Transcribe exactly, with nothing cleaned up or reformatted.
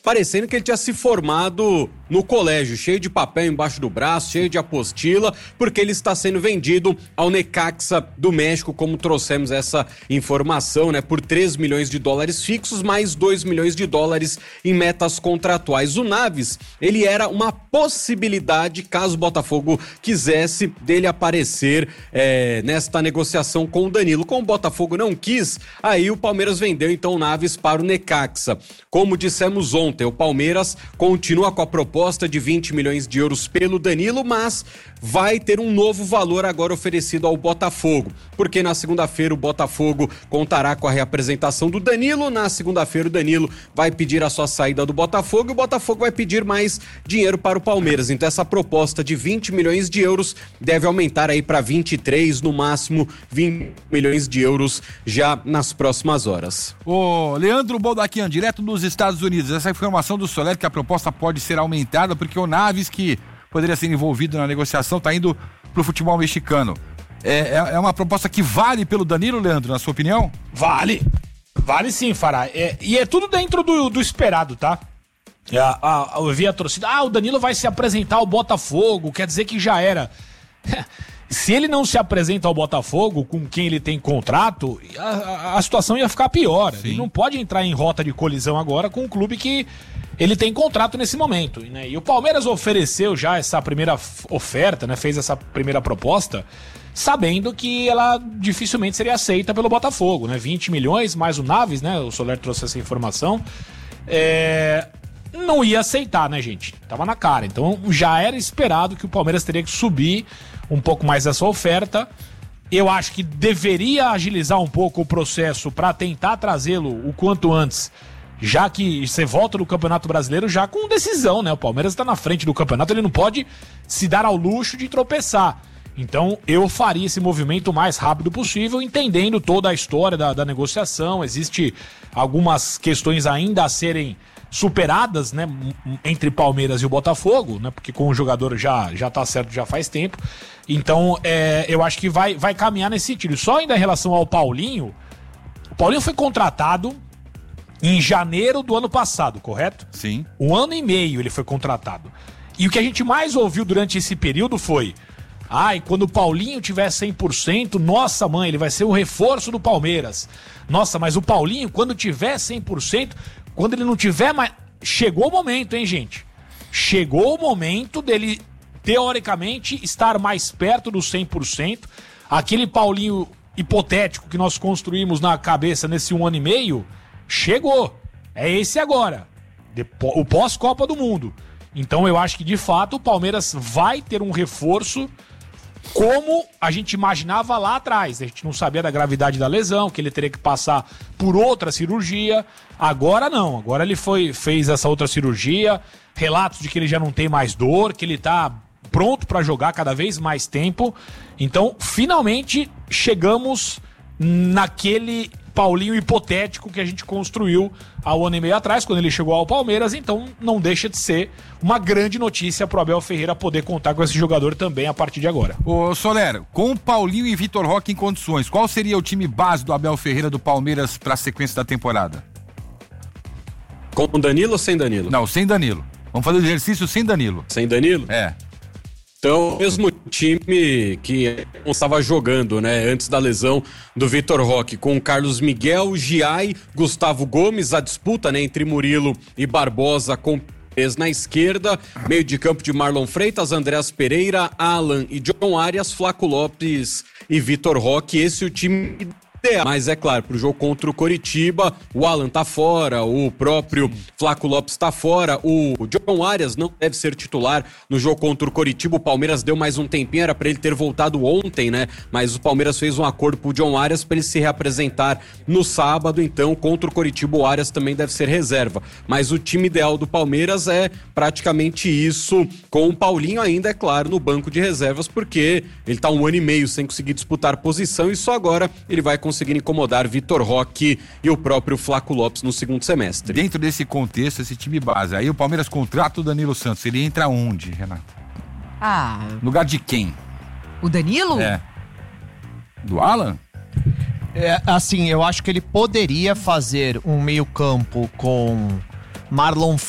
parecendo que ele tinha se formado no colégio, cheio de papel embaixo do braço, cheio de apostila, porque ele está sendo vendido ao Necaxa do México, como trouxemos essa informação, né? Por três milhões de dólares fixos, mais dois milhões de dólares em metas contratuais. O Naves, ele era uma possibilidade, caso o Botafogo quisesse, dele aparecer é, nesta negociação com o Danilo. Como o Botafogo não quis, aí o Palmeiras vendeu então o Naves para o Necaxa. Como dissemos ontem, o Palmeiras continua com a proposta de vinte milhões de euros pelo Danilo, mas vai ter um novo valor agora oferecido ao Botafogo, porque na segunda-feira o Botafogo contará com a reapresentação do Danilo, na segunda-feira o Danilo vai pedir a sua saída do Botafogo e o Botafogo vai pedir mais dinheiro para o Palmeiras. Então essa proposta de vinte milhões de euros deve aumentar aí para vinte e três, no máximo vinte milhões de euros já nas próximas horas. Ô, Leandro Boldaquian, direto dos Estados Unidos, essa informação do Soler que a proposta pode ser aumentada porque o Naves, que poderia ser envolvido na negociação, está indo pro futebol mexicano. É, é, é uma proposta que vale pelo Danilo, Leandro, na sua opinião? Vale. Vale sim, Fará. É, e é tudo dentro do, do esperado, tá? A, a, eu vi a torcida, ah, o Danilo vai se apresentar ao Botafogo, quer dizer que já era. Se ele não se apresenta ao Botafogo com quem ele tem contrato, a, a, a situação ia ficar pior. Sim. Ele não pode entrar em rota de colisão agora com um clube que ele tem contrato nesse momento, né? E o Palmeiras ofereceu já essa primeira oferta, né? Fez essa primeira proposta, sabendo que ela dificilmente seria aceita pelo Botafogo, né? vinte milhões mais o Naves, né? O Soler trouxe essa informação. É... Não ia aceitar, né, gente? Tava na cara. Então já era esperado que o Palmeiras teria que subir um pouco mais essa oferta. Eu acho que deveria agilizar um pouco o processo para tentar trazê-lo o quanto antes, já que você volta no Campeonato Brasileiro já com decisão, né? O Palmeiras está na frente do campeonato, ele não pode se dar ao luxo de tropeçar. Então eu faria esse movimento o mais rápido possível, entendendo toda a história da, da negociação. Existe algumas questões ainda a serem superadas, né, entre Palmeiras e o Botafogo, né, porque com o jogador já, já tá certo já faz tempo. Então é, eu acho que vai, vai caminhar nesse sentido. Só ainda em relação ao Paulinho, o Paulinho foi contratado em janeiro do ano passado, correto? Sim. Um ano e meio ele foi contratado. E o que a gente mais ouviu durante esse período foi: ai, quando o Paulinho tiver cem por cento, nossa mãe, ele vai ser o reforço do Palmeiras. Nossa, mas o Paulinho, quando tiver cem por cento, quando ele não tiver mais... Chegou o momento, hein, gente? Chegou o momento dele, teoricamente, estar mais perto do cem por cento. Aquele Paulinho hipotético que nós construímos na cabeça nesse um ano e meio, chegou. É esse agora. O pós-Copa do Mundo. Então eu acho que, de fato, o Palmeiras vai ter um reforço como a gente imaginava lá atrás. A gente não sabia da gravidade da lesão, que ele teria que passar por outra cirurgia. Agora não, agora ele foi, fez essa outra cirurgia, relatos de que ele já não tem mais dor, que ele tá pronto para jogar cada vez mais tempo. Então, finalmente, chegamos naquele Paulinho hipotético que a gente construiu há um ano e meio atrás, quando ele chegou ao Palmeiras. Então não deixa de ser uma grande notícia pro Abel Ferreira poder contar com esse jogador também a partir de agora. Ô Soler, com Paulinho e Vitor Roque em condições, qual seria o time base do Abel Ferreira do Palmeiras para a sequência da temporada? Com o Danilo ou sem Danilo? Não, sem Danilo. Vamos fazer o exercício sem Danilo. Sem Danilo? É. Então, o mesmo time que não estava jogando, né, antes da lesão do Vitor Roque, com Carlos Miguel, Giai, Gustavo Gomes, a disputa, né, entre Murilo e Barbosa com Pérez na esquerda, meio de campo de Marlon Freitas, Andreas Pereira, Alan e John Arias, Flaco Lopes e Vitor Roque. Esse é o time ideal. Mas é claro, pro jogo contra o Coritiba, o Alan tá fora, o próprio Flaco Lopes tá fora, o John Arias não deve ser titular no jogo contra o Coritiba. O Palmeiras deu mais um tempinho, era pra ele ter voltado ontem, né? Mas o Palmeiras fez um acordo pro John Arias pra ele se reapresentar no sábado, então contra o Coritiba o Arias também deve ser reserva. Mas o time ideal do Palmeiras é praticamente isso, com o Paulinho ainda, é claro, no banco de reservas, porque ele tá um ano e meio sem conseguir disputar posição e só agora ele vai conseguir incomodar Vitor Roque e o próprio Flaco Lopes no segundo semestre. Dentro desse contexto, esse time base, aí o Palmeiras contrata o Danilo Santos, ele entra onde, Renato? Ah... No lugar de quem? O Danilo? É. Do Alan? É, assim, eu acho que ele poderia fazer um meio campo com Marlon